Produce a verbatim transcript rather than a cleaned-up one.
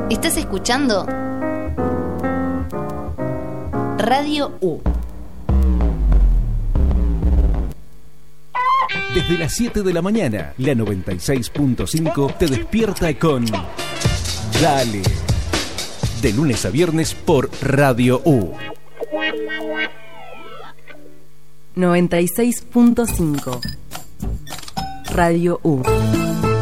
¿Estás escuchando? Radio U. Desde las siete de la mañana, la noventa y seis punto cinco te despierta con Dale. De lunes a viernes por Radio U. noventa y seis punto cinco Radio U.